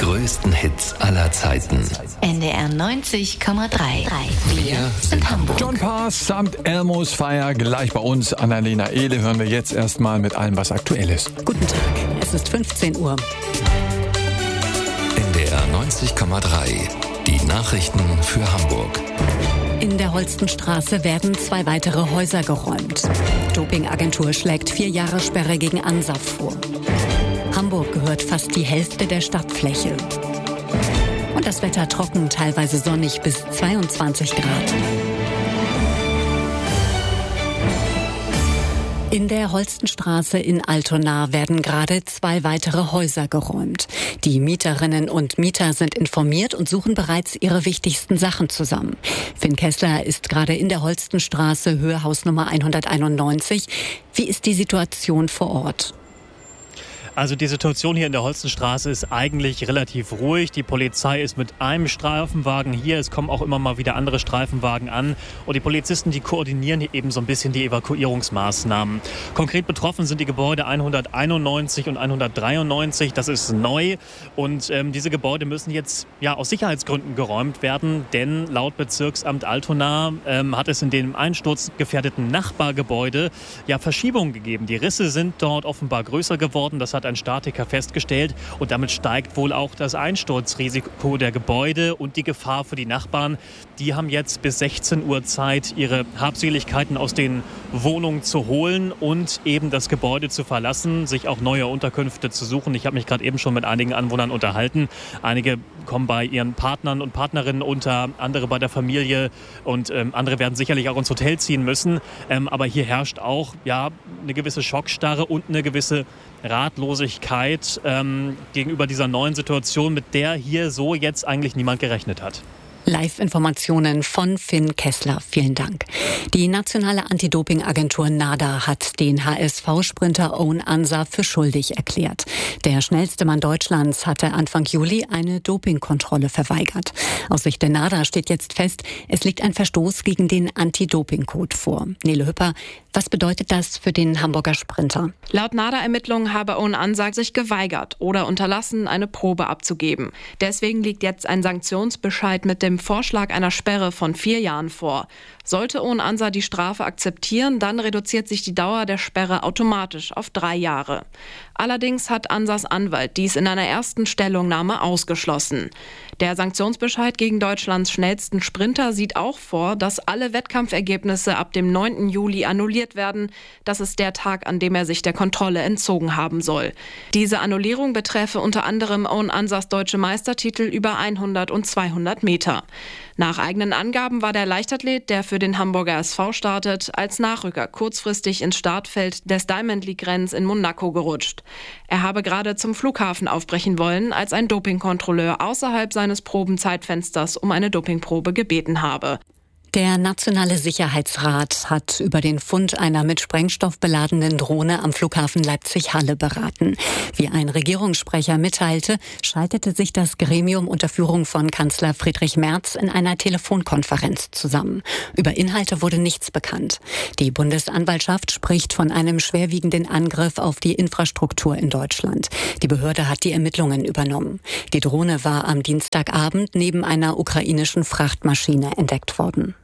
größten Hits aller Zeiten. NDR 90,3. Wir sind Hamburg. John Pass samt Elmos Fire gleich bei uns. Annalena Ehle hören wir jetzt erstmal mit allem, was aktuell ist. Guten Tag, es ist 15 Uhr. NDR 90,3. Die Nachrichten für Hamburg. In der Holstenstraße werden 2 weitere Häuser geräumt. Dopingagentur schlägt 4 Jahre Sperre gegen ANSA vor. Hamburg gehört fast die Hälfte der Stadtfläche. Und das Wetter trocken, teilweise sonnig bis 22 Grad. In der Holstenstraße in Altona werden gerade 2 weitere Häuser geräumt. Die Mieterinnen und Mieter sind informiert und suchen bereits ihre wichtigsten Sachen zusammen. Finn Kessler ist gerade in der Holstenstraße, Höhe Hausnummer 191. Wie ist die Situation vor Ort? Also die Situation hier in der Holstenstraße ist eigentlich relativ ruhig. Die Polizei ist mit einem Streifenwagen hier. Es kommen auch immer mal wieder andere Streifenwagen an. Und die Polizisten, die koordinieren hier eben so ein bisschen die Evakuierungsmaßnahmen. Konkret betroffen sind die Gebäude 191 und 193. Das ist neu. Und diese Gebäude müssen jetzt aus Sicherheitsgründen geräumt werden. Denn laut Bezirksamt Altona hat es in dem einsturzgefährdeten Nachbargebäude Verschiebungen gegeben. Die Risse sind dort offenbar größer geworden. Das hat ein Statiker festgestellt und damit steigt wohl auch das Einsturzrisiko der Gebäude und die Gefahr für die Nachbarn. Die haben jetzt bis 16 Uhr Zeit, ihre Habseligkeiten aus den Wohnungen zu holen und eben das Gebäude zu verlassen, sich auch neue Unterkünfte zu suchen. Ich habe mich gerade eben schon mit einigen Anwohnern unterhalten. Einige kommen bei ihren Partnern und Partnerinnen unter, andere bei der Familie und andere werden sicherlich auch ins Hotel ziehen müssen. Aber hier herrscht auch eine gewisse Schockstarre und eine gewisse Ratlosigkeit gegenüber dieser neuen Situation, mit der hier so jetzt eigentlich niemand gerechnet hat. Live-Informationen von Finn Kessler. Vielen Dank. Die nationale Anti-Doping-Agentur NADA hat den HSV-Sprinter Owen Ansa für schuldig erklärt. Der schnellste Mann Deutschlands hatte Anfang Juli eine Dopingkontrolle verweigert. Aus Sicht der NADA steht jetzt fest, es liegt ein Verstoß gegen den Anti-Doping-Code vor. Nele Hüpper, was bedeutet das für den Hamburger Sprinter? Laut NADA-Ermittlungen habe Owen Ansa sich geweigert oder unterlassen, eine Probe abzugeben. Deswegen liegt jetzt ein Sanktionsbescheid mit dem Vorschlag einer Sperre von 4 Jahren vor. Sollte Owen Ansa die Strafe akzeptieren, dann reduziert sich die Dauer der Sperre automatisch auf 3 Jahre. Allerdings hat Ansas Anwalt dies in einer ersten Stellungnahme ausgeschlossen. Der Sanktionsbescheid gegen Deutschlands schnellsten Sprinter sieht auch vor, dass alle Wettkampfergebnisse ab dem 9. Juli annulliert werden. Das ist der Tag, an dem er sich der Kontrolle entzogen haben soll. Diese Annullierung betreffe unter anderem Owen Ansas deutsche Meistertitel über 100 und 200 Meter. Nach eigenen Angaben war der Leichtathlet, der für den Hamburger SV startet, als Nachrücker kurzfristig ins Startfeld des Diamond League-Rennens in Monaco gerutscht. Er habe gerade zum Flughafen aufbrechen wollen, als ein Dopingkontrolleur außerhalb seines Probenzeitfensters um eine Dopingprobe gebeten habe. Der Nationale Sicherheitsrat hat über den Fund einer mit Sprengstoff beladenen Drohne am Flughafen Leipzig-Halle beraten. Wie ein Regierungssprecher mitteilte, schaltete sich das Gremium unter Führung von Kanzler Friedrich Merz in einer Telefonkonferenz zusammen. Über Inhalte wurde nichts bekannt. Die Bundesanwaltschaft spricht von einem schwerwiegenden Angriff auf die Infrastruktur in Deutschland. Die Behörde hat die Ermittlungen übernommen. Die Drohne war am Dienstagabend neben einer ukrainischen Frachtmaschine entdeckt worden.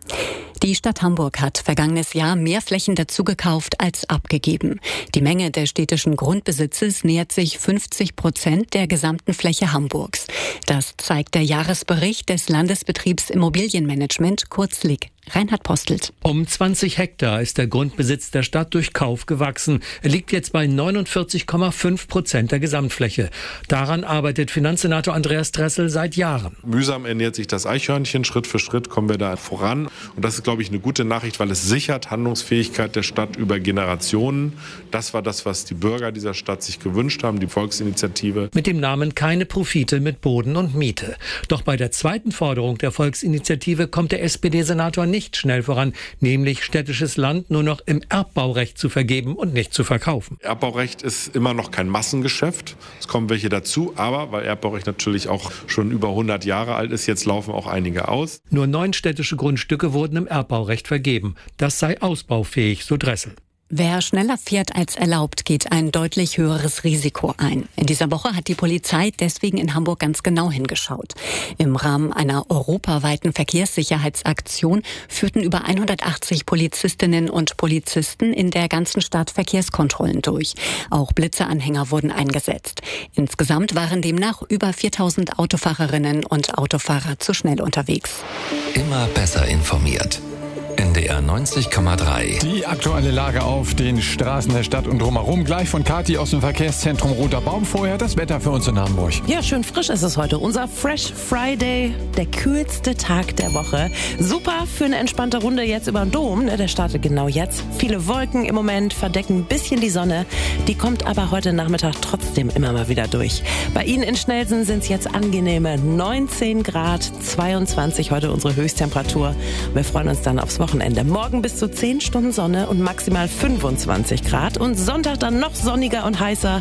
Die Stadt Hamburg hat vergangenes Jahr mehr Flächen dazugekauft als abgegeben. Die Menge des städtischen Grundbesitzes nähert sich 50% der gesamten Fläche Hamburgs. Das zeigt der Jahresbericht des Landesbetriebs Immobilienmanagement, kurz LIG. Reinhard Postelt. Um 20 Hektar ist der Grundbesitz der Stadt durch Kauf gewachsen. Er liegt jetzt bei 49,5% der Gesamtfläche. Daran arbeitet Finanzsenator Andreas Dressel seit Jahren. Mühsam ernährt sich das Eichhörnchen. Schritt für Schritt kommen wir da voran. Und das ist, glaube ich, eine gute Nachricht, weil es sichert Handlungsfähigkeit der Stadt über Generationen. Das war das, was die Bürger dieser Stadt sich gewünscht haben, die Volksinitiative. Mit dem Namen Keine Profite mit Boden und Miete. Doch bei der zweiten Forderung der Volksinitiative kommt der SPD-Senator nicht schnell voran, nämlich städtisches Land nur noch im Erbbaurecht zu vergeben und nicht zu verkaufen. Erbbaurecht ist immer noch kein Massengeschäft. Es kommen welche dazu, aber weil Erbbaurecht natürlich auch schon über 100 Jahre alt ist, jetzt laufen auch einige aus. Nur 9 städtische Grundstücke wurden im Erbbaurecht vergeben. Das sei ausbaufähig, so Dressel. Wer schneller fährt als erlaubt, geht ein deutlich höheres Risiko ein. In dieser Woche hat die Polizei deswegen in Hamburg ganz genau hingeschaut. Im Rahmen einer europaweiten Verkehrssicherheitsaktion führten über 180 Polizistinnen und Polizisten in der ganzen Stadt Verkehrskontrollen durch. Auch Blitzeanhänger wurden eingesetzt. Insgesamt waren demnach über 4000 Autofahrerinnen und Autofahrer zu schnell unterwegs. Immer besser informiert. NDR 90,3. Die aktuelle Lage auf den Straßen der Stadt und drumherum. Gleich von Kathi aus dem Verkehrszentrum Roter Baum. Vorher das Wetter für uns in Hamburg. Ja, schön frisch ist es heute. Unser Fresh Friday, der kühlste Tag der Woche. Super für eine entspannte Runde jetzt über den Dom. Der startet genau jetzt. Viele Wolken im Moment verdecken ein bisschen die Sonne. Die kommt aber heute Nachmittag trotzdem immer mal wieder durch. Bei Ihnen in Schnellsen sind es jetzt angenehme 19 Grad, 22 heute unsere Höchsttemperatur. Wir freuen uns dann aufs Wochenende. Morgen bis zu 10 Stunden Sonne und maximal 25 Grad. Und Sonntag dann noch sonniger und heißer.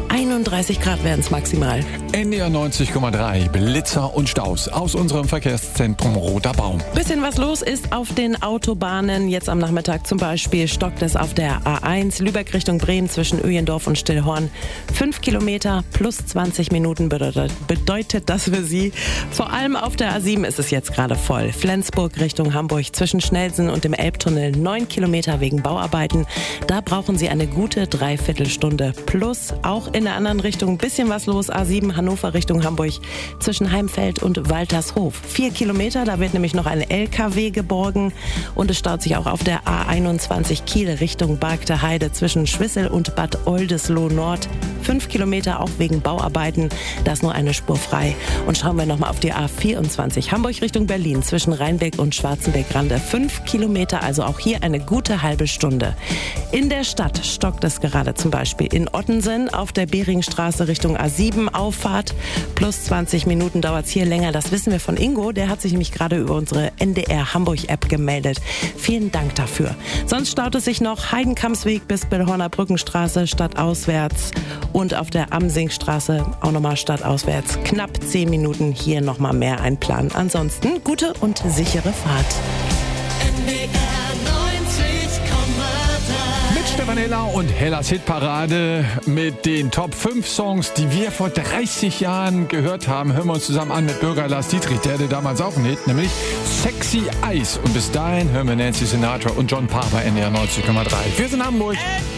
31 Grad werden es maximal. NDR 90,3. Blitzer und Staus aus unserem Verkehrszentrum Roter Baum. Bisschen was los ist auf den Autobahnen. Jetzt am Nachmittag zum Beispiel stockt es auf der A1 Lübeck Richtung Bremen zwischen Öjendorf und Stillhorn. 5 Kilometer plus 20 Minuten bedeutet das für Sie. Vor allem auf der A7 ist es jetzt gerade voll. Flensburg Richtung Hamburg zwischen Schnellsen und dem Elbtunnel 9 Kilometer wegen Bauarbeiten. Da brauchen Sie eine gute Dreiviertelstunde. Plus auch in der anderen Richtung ein bisschen was los. A7 Hannover Richtung Hamburg zwischen Heimfeld und Waltershof. 4 Kilometer, da wird nämlich noch ein LKW geborgen. Und es staut sich auch auf der A21 Kiel Richtung Bargter Heide zwischen Schwissel und Bad Oldesloe Nord. 5 Kilometer auch wegen Bauarbeiten. Da ist nur eine Spur frei. Und schauen wir nochmal auf die A24 Hamburg Richtung Berlin zwischen Rheinbeck und Schwarzenberg-Rande. 5 Kilometer, also auch hier eine gute halbe Stunde. In der Stadt stockt es gerade zum Beispiel in Ottensen auf der Beringstraße Richtung A7 Auffahrt. Plus 20 Minuten dauert es hier länger. Das wissen wir von Ingo. Der hat sich nämlich gerade über unsere NDR Hamburg App gemeldet. Vielen Dank dafür. Sonst staut es sich noch Heidenkampsweg bis Bellhorner Brückenstraße stadtauswärts und auf der Amsingstraße auch nochmal stadtauswärts. Knapp 10 Minuten hier nochmal mehr einplanen. Ansonsten gute und sichere Fahrt. Mit Stefanella und Hellas Hitparade mit den Top 5 Songs, die wir vor 30 Jahren gehört haben, hören wir uns zusammen an mit Bürger Lars Dietrich. Der hatte damals auch einen Hit, nämlich Sexy Eyes. Und bis dahin hören wir Nancy Sinatra und John Parr bei NDR 90,3. Wir sind Hamburg.